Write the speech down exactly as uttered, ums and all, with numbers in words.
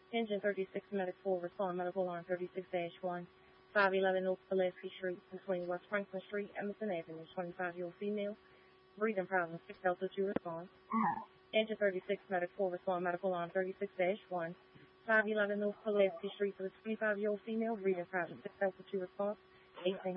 Engine thirty-six, Medic four, respond medical alarm thirty-six dash one, five eleven North Pulaski Street between West Franklin Street, Emerson Avenue, twenty-five-year-old female, breathing problems, six Delta two response. Uh-huh. Engine thirty-six, Medic four, respond medical alarm thirty-six dash one, five eleven North Pulaski Street for the twenty-five-year-old female, breathing problems, six Delta two response, eighteen